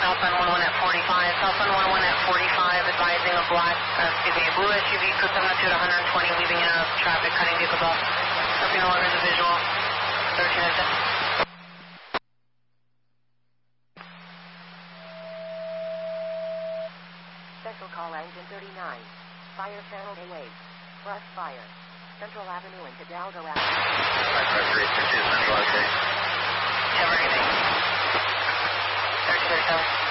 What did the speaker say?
Southbound 11 at 45. Southbound 11 at 45, advising a blue SUV, cruise 702 at 120, weaving in and out of traffic, cutting vehicles off. Nothing no longer is a visual. 13 exit. Special call engine 39. Fire channel A waves. Brush fire. Central Avenue into Hidalgo Avenue. 55362, Central, okay. Have a good day. 1337.